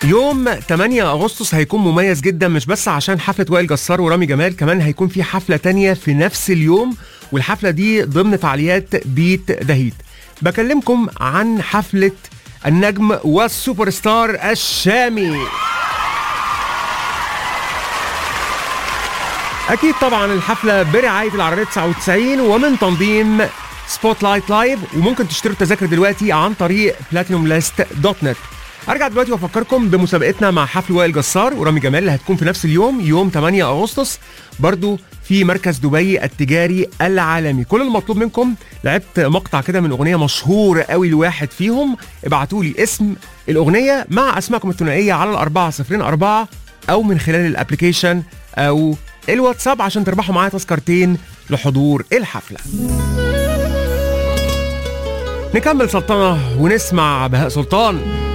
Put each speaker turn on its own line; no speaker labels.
يوم 8 أغسطس هيكون مميز جدا، مش بس عشان حفلة وائل جسار ورامي جمال، كمان هيكون في حفلة تانية في نفس اليوم، والحفلة دي ضمن فعاليات بيت ذا هيت. بكلمكم عن حفلة النجم والسوبر ستار الشامي. أكيد طبعا الحفلة برعاية العربية 99 ومن تنظيم سبوت لايت لايف، وممكن تشتروا التذاكر دلوقتي عن طريق platinumlist.net. ارجع دلوقتي وافكركم بمسابقتنا مع حفل وائل جسار ورامي جمال اللي هتكون في نفس اليوم، يوم 8 أغسطس برضو في مركز دبي التجاري العالمي. كل المطلوب منكم لعبت مقطع كده من أغنية مشهورة قوي لواحد فيهم، ابعتوا لي اسم الأغنية مع أسماءكم الثنائية على 404 أو من خلال الابليكيشن أو الواتساب عشان تربحوا معايا تذكرتين لحضور الحفلة. نكمل سلطنة ونسمع بهاء سلطان.